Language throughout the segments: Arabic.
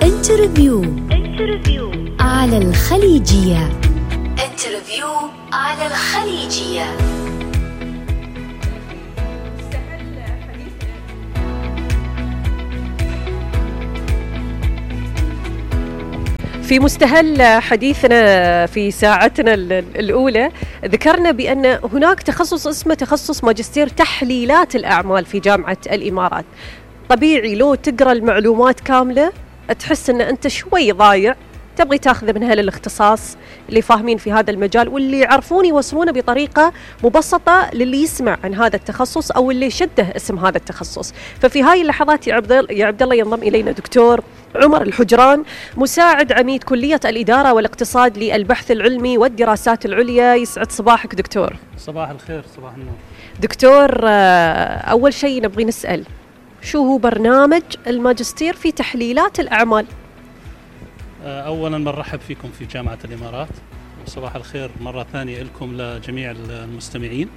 انترفيو على الخليجية. انترفيو على الخليجية. في مستهل حديثنا في ساعتنا الأولى ذكرنا بأن هناك تخصص اسمه تخصص ماجستير تحليلات الأعمال في جامعة الإمارات. طبيعي لو تقرأ المعلومات كاملة تحس أن أنت شوي ضايع، تبغي تاخذ من هالاختصاص اللي فاهمين في هذا المجال واللي يعرفون يوصلونه بطريقة مبسطة للي يسمع عن هذا التخصص أو اللي شده اسم هذا التخصص. ففي هاي اللحظات يا عبد الله ينضم إلينا دكتور عمر الحجران، مساعد عميد كلية الإدارة والاقتصاد للبحث العلمي والدراسات العليا. يسعد صباحك دكتور. صباح الخير، صباح النور دكتور. أول شيء نبغي نسأل شو هو برنامج الماجستير في تحليلات الأعمال؟ أولا مرحب فيكم في جامعة الإمارات، وصباح الخير مرة ثانية لكم لجميع المستمعين.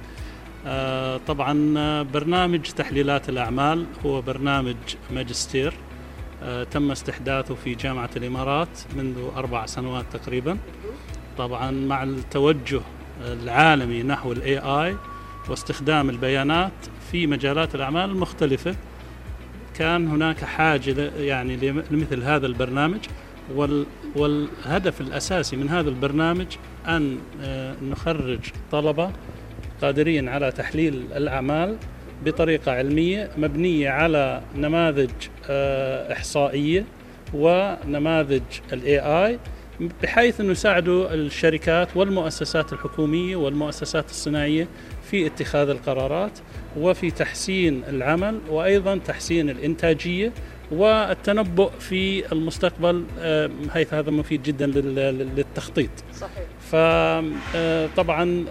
طبعا برنامج تحليلات الأعمال هو برنامج ماجستير تم استحداثه في جامعة الإمارات منذ 4 سنوات تقريبا، طبعا مع التوجه العالمي نحو ال AI واستخدام البيانات في مجالات الأعمال المختلفة. كان هناك حاجة يعني لمثل هذا البرنامج، والهدف الأساسي من هذا البرنامج أن نخرج طلبة قادرين على تحليل الأعمال بطريقة علمية مبنية على نماذج إحصائية ونماذج ال AI، بحيث أن يساعدوا الشركات والمؤسسات الحكومية والمؤسسات الصناعية في اتخاذ القرارات وفي تحسين العمل، وأيضا تحسين الإنتاجية والتنبؤ في المستقبل، حيث هذا مفيد جدا للتخطيط. صحيح. فطبعا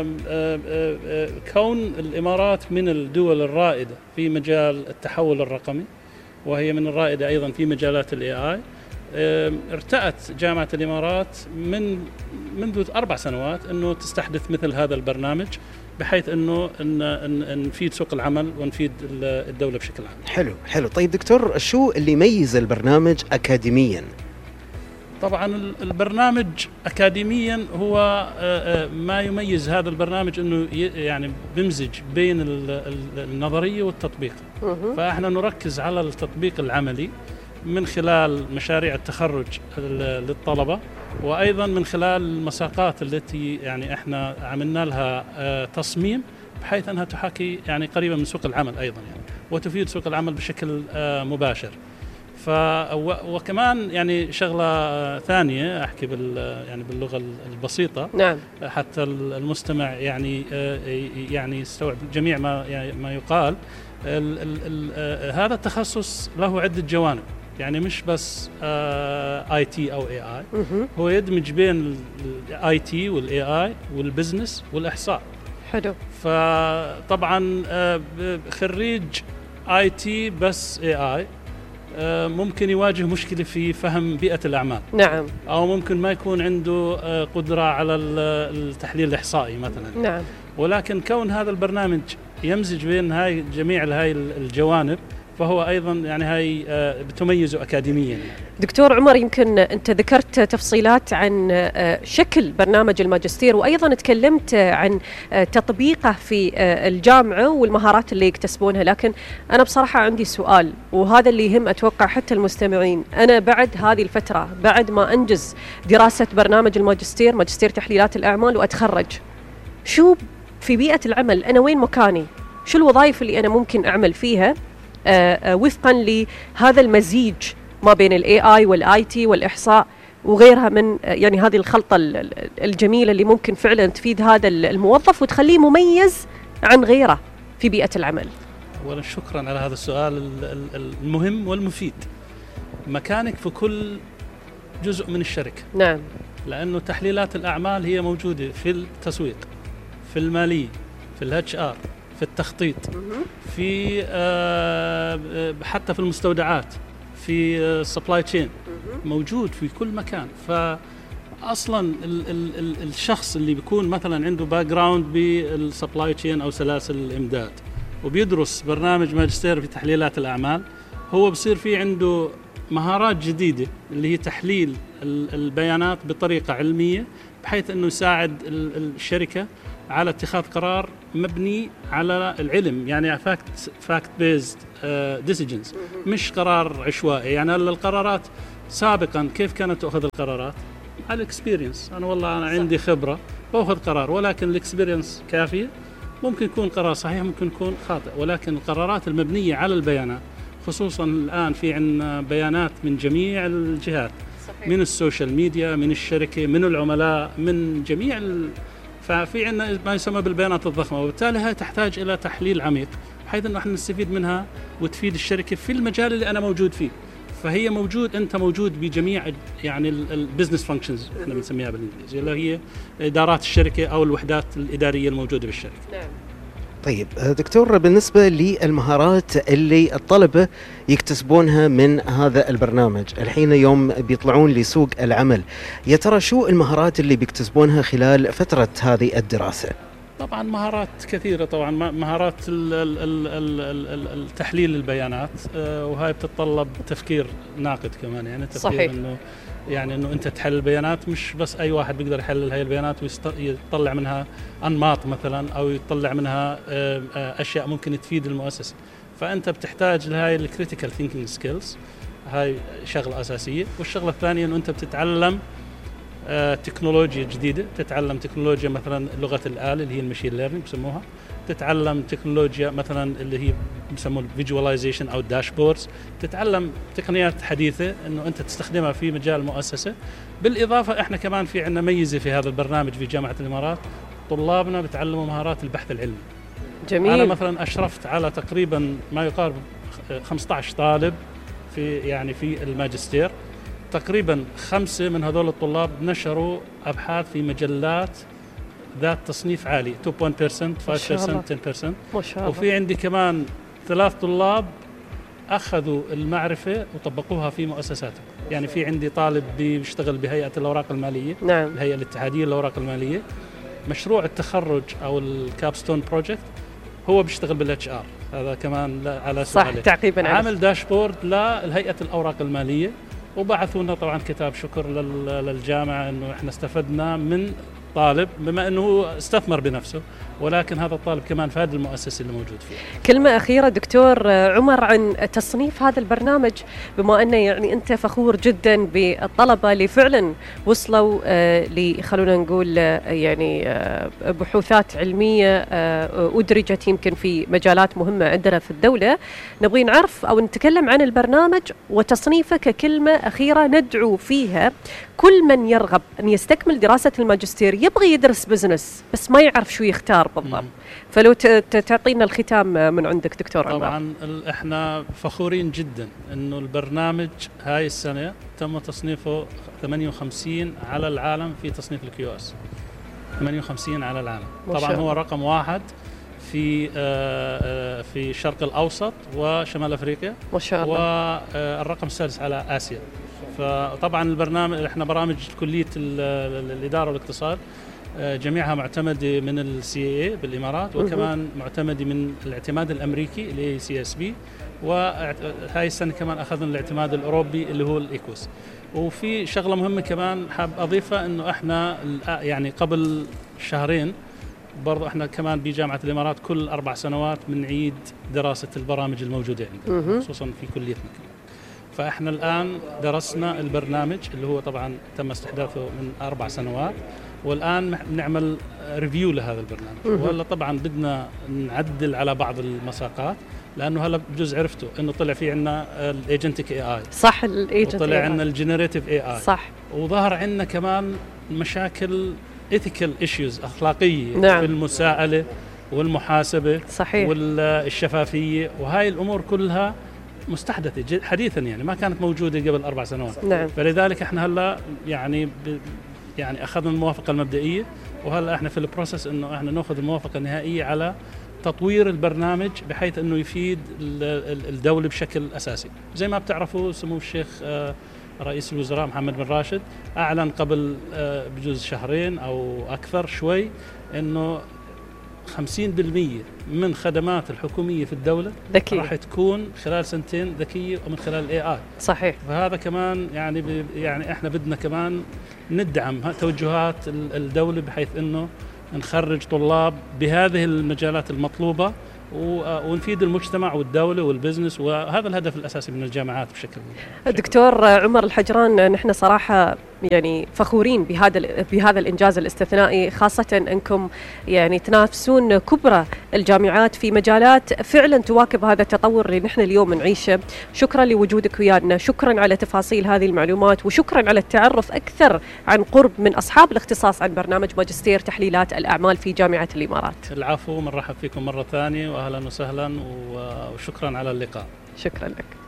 كون الإمارات من الدول الرائدة في مجال التحول الرقمي، وهي من الرائدة أيضا في مجالات ال AI، ارتأت جامعة الإمارات منذ 4 سنوات أنه تستحدث مثل هذا البرنامج، بحيث أنه نفيد سوق العمل ونفيد الدولة بشكل عام. حلو. طيب دكتور، شو اللي يميز البرنامج أكاديميا؟ طبعا البرنامج أكاديميا هو ما يميز هذا البرنامج أنه يعني بمزج بين النظرية والتطبيق. فإحنا نركز على التطبيق العملي من خلال مشاريع التخرج للطلبة، وأيضا من خلال المساقات التي يعني إحنا عملنا لها تصميم بحيث أنها تحاكي يعني قريبة من سوق العمل أيضا، يعني وتفيد سوق العمل بشكل مباشر. وكمان يعني شغلة ثانية أحكي يعني باللغة البسيطة، نعم، حتى المستمع يعني يستوعب جميع ما يقال. هذا التخصص له عدة جوانب، يعني مش بس IT أو AI، هو يدمج بين ال IT وال AI والبزنس والإحصاء. حلو. فطبعا خريج IT بس AI ممكن يواجه مشكلة في فهم بيئة الأعمال، نعم، أو ممكن ما يكون عنده قدرة على التحليل الإحصائي مثلا، نعم. ولكن كون هذا البرنامج يمزج بين جميع هاي الجوانب، فهو أيضا يعني هاي بتميزه أكاديميا. دكتور عمر، يمكن أنت ذكرت تفصيلات عن شكل برنامج الماجستير، وأيضا تكلمت عن تطبيقه في الجامعة والمهارات اللي يكتسبونها، لكن أنا بصراحة عندي سؤال، وهذا اللي يهم أتوقع حتى المستمعين. أنا بعد هذه الفترة، بعد ما أنجز دراسة برنامج الماجستير، ماجستير تحليلات الأعمال، وأتخرج، شو في بيئة العمل أنا وين مكاني؟ شو الوظائف اللي أنا ممكن أعمل فيها وفقا لهذا المزيج ما بين ال AI وال IT والإحصاء وغيرها من يعني هذه الخلطة الجميلة اللي ممكن فعلا تفيد هذا الموظف وتخليه مميز عن غيره في بيئة العمل؟ أولا شكرا على هذا السؤال المهم والمفيد. مكانك في كل جزء من الشركة، نعم، لأنه تحليلات الأعمال هي موجودة في التسويق، في المالية، في الHR، في التخطيط، في حتى في المستودعات، في السبلاي تشين، موجود في كل مكان. فأصلا الشخص اللي بيكون مثلا عنده باك جراوند بالسبلاي تشين أو سلاسل الإمداد وبيدرس برنامج ماجستير في تحليلات الأعمال، هو بصير في عنده مهارات جديدة اللي هي تحليل البيانات بطريقة علمية، بحيث أنه يساعد الشركة على اتخاذ قرار مبني على العلم، يعني fact based decisions، مش قرار عشوائي. يعني القرارات سابقا كيف كانت تأخذ القرارات؟ على الاكسبيرينس. أنا عندي خبرة بأخذ قرار، ولكن الاكسبيرينس كافية. ممكن يكون قرار صحيح، ممكن يكون خاطئ، ولكن القرارات المبنية على البيانات، خصوصا الآن في عندنا بيانات من جميع الجهات، صحيح. من السوشيال ميديا، من الشركة، من العملاء، من جميع ففي عندنا ما يسمى بالبيانات الضخمة، وبالتالي هي تحتاج إلى تحليل عميق بحيث أنه احنا نستفيد منها وتفيد الشركة في المجال اللي أنا موجود فيه. فهي أنت موجود بجميع يعني البزنس فانكشنز احنا بنسميها بالإنجليزي، اللي هي إدارات الشركة أو الوحدات الإدارية الموجودة بالشركة. نعم. طيب دكتور، بالنسبة للمهارات اللي الطلبة يكتسبونها من هذا البرنامج الحين يوم بيطلعون لسوق العمل، يا ترى شو المهارات اللي بيكتسبونها خلال فترة هذه الدراسة؟ طبعا مهارات كثيرة، طبعا مهارات التحليل البيانات، وهاي بتتطلب تفكير ناقد كمان، يعني تفكير صحيح. انه انت تحلل البيانات، مش بس اي واحد بيقدر يحلل هاي البيانات ويطلع منها انماط مثلا، او يطلع منها اشياء ممكن تفيد المؤسسة. فانت بتحتاج لهاي الكريتيكال ثينكينج سكيلز، هاي شغلة اساسية. والشغلة الثانية انه انت بتتعلم تكنولوجيا جديدة، تتعلم تكنولوجيا مثلا لغة الآلة اللي هي المشين ليرنينج بسموها، تتعلم تكنولوجيا مثلا اللي هي بسموه الفيجواليزيشن أو الداشبوردز، تتعلم تقنيات حديثة إنه أنت تستخدمها في مجال المؤسسة. بالإضافة إحنا كمان في عندنا ميزة في هذا البرنامج في جامعة الإمارات، طلابنا بتعلموا مهارات البحث العلمي. جميل. أنا مثلا أشرفت على تقريبا ما يقارب 15 طالب في الماجستير. تقريبا 5 من هذول الطلاب نشروا أبحاث في مجلات ذات تصنيف عالي 2.1%، 5%، 10%. ما شاء الله. وفي عندي كمان 3 طلاب أخذوا المعرفة وطبقوها في مؤسساتهم. يعني في عندي طالب بيشتغل بهيئة الأوراق المالية، نعم. الهيئة الاتحادية للأوراق المالية. مشروع التخرج أو الكابستون بروجكت هو بيشتغل بالاتش ار، هذا كمان على سؤالك. صح، تعقيبا عامل داشبورد للهيئة الأوراق المالية، وبعثوا لنا طبعا كتاب شكر للجامعة انه احنا استفدنا من طالب، بما انه استثمر بنفسه، ولكن هذا الطالب كمان فاد المؤسسة اللي موجود فيه. كلمة أخيرة دكتور عمر عن تصنيف هذا البرنامج، بما أنه يعني أنت فخور جدا بالطلبة اللي فعلا وصلوا خلونا نقول يعني بحوثات علمية أدرجت يمكن في مجالات مهمة عندنا في الدولة. نبغي نعرف أو نتكلم عن البرنامج وتصنيفه ككلمة أخيرة ندعو فيها كل من يرغب أن يستكمل دراسة الماجستير، يبغي يدرس بزنس بس ما يعرف شو يختار بالضبط. فلو تعطينا الختام من عندك دكتور عمر. طبعا احنا فخورين جدا انه البرنامج هاي السنة تم تصنيفه 58 على العالم في تصنيف الكيو اس، 58 على العالم. طبعا هو رقم 1 في الشرق الأوسط وشمال أفريقيا، ما شاء الله، والرقم السادس على آسيا. فطبعا البرنامج احنا برامج كلية الإدارة والاقتصاد جميعها معتمدة من الCAA بالإمارات، وكمان معتمدة من الاعتماد الأمريكي اللي هي CSB، وهاي السنة كمان أخذنا الاعتماد الأوروبي اللي هو الإيكوس. وفي شغلة مهمة كمان حاب أضيفها، إنه إحنا يعني قبل شهرين برضو إحنا كمان بجامعة الإمارات كل 4 سنوات بنعيد دراسة البرامج الموجودة عندنا، خصوصا في كليتنا كمان. فإحنا الآن درسنا البرنامج اللي هو طبعا تم استحداثه من 4 سنوات، والآن نعمل ريفيو لهذا البرنامج. وهلا طبعا بدنا نعدل على بعض المساقات، لأنه هلا بجوز عرفتوا إنه طلع في عنا الإيجنتيك AI، صح، الإيجنتيك وطلع عنا الجنريتيف AI، صح، وظهر عنا كمان مشاكل ethical issues أخلاقية، نعم، في المساءلة والمحاسبة، صحيح، والشفافية، وهاي الأمور كلها مستحدثة حديثا، يعني ما كانت موجودة قبل 4 سنوات. نعم. فلذلك احنا هلا يعني أخذنا الموافقة المبدئية، وهلا احنا في البروسس إنه احنا نأخذ الموافقة النهائية على تطوير البرنامج بحيث إنه يفيد الدولة بشكل أساسي. زي ما بتعرفوا سمو الشيخ رئيس الوزراء محمد بن راشد أعلن قبل بجوز شهرين أو أكثر شوي إنه 50% من خدمات الحكومية في الدولة ذكية، راح تكون خلال سنتين ذكية ومن خلال AI. صحيح. فهذا كمان يعني احنا بدنا كمان ندعم توجهات الدولة بحيث انه نخرج طلاب بهذه المجالات المطلوبة ونفيد المجتمع والدولة والبزنس، وهذا الهدف الأساسي من الجامعات بشكل. دكتور عمر الحجران، نحن صراحة يعني فخورين بهذا الإنجاز الاستثنائي، خاصة أنكم يعني تنافسون كبرى الجامعات في مجالات فعلا تواكب هذا التطور اللي نحن اليوم نعيشه. شكرا لوجودك ويانا، شكرا على تفاصيل هذه المعلومات، وشكرا على التعرف أكثر عن قرب من أصحاب الاختصاص عن برنامج ماجستير تحليلات الأعمال في جامعة الإمارات. العفو، مرحب فيكم مرة ثانية وأهلا وسهلا، وشكرا على اللقاء. شكرا لك.